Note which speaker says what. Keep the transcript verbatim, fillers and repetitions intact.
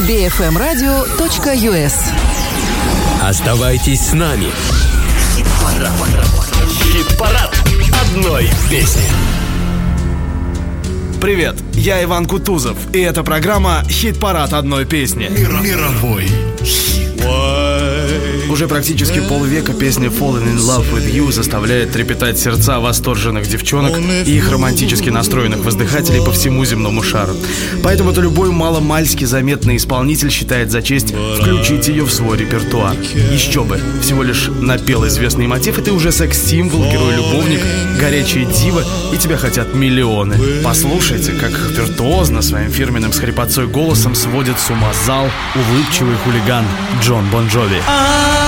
Speaker 1: би эф эм радио точка ю эс.
Speaker 2: Оставайтесь с нами. Хит-парад одной песни.
Speaker 3: Привет, я Иван Кутузов, и это программа «Хит-парад одной песни».
Speaker 2: Мировой хит.
Speaker 3: Уже практически полвека песня «Falling in Love with You» заставляет трепетать сердца восторженных девчонок и их романтически настроенных воздыхателей по всему земному шару. Поэтому-то любой маломальски заметный исполнитель считает за честь включить ее в свой репертуар. Еще бы, всего лишь напел известный мотив, и ты уже секс-символ, герой-любовник, горячая дива, и тебя хотят миллионы. Послушайте, как виртуозно своим фирменным с хрипотцой голосом сводит с ума зал улыбчивый хулиган Джон Бон Джови.